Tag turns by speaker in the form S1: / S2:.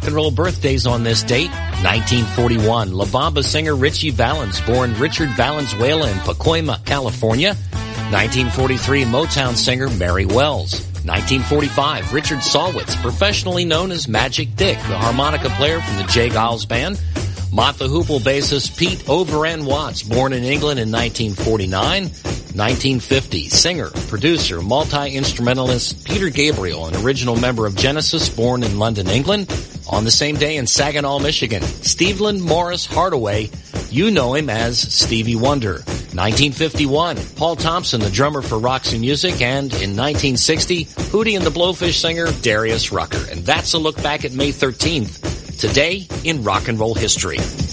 S1: rock and roll birthdays on this date. 1941, La Bamba singer Ritchie Valens, born Richard Valenzuela in Pacoima, California. 1943, Motown singer Mary Wells. 1945, Richard Salwitz, professionally known as Magic Dick, the harmonica player from the J. Giles Band. Mott the Hoople bassist Pete Overend Watts, born in England in 1949. 1950, singer, producer, multi-instrumentalist Peter Gabriel, an original member of Genesis, born in London, England. On the same day in Saginaw, Michigan, Stevland Morris Hardaway, you know him as Stevie Wonder. 1951, Paul Thompson, the drummer for Roxy Music, and in 1960, Hootie and the Blowfish singer Darius Rucker. And that's a look back at May 13th, today in rock and roll history.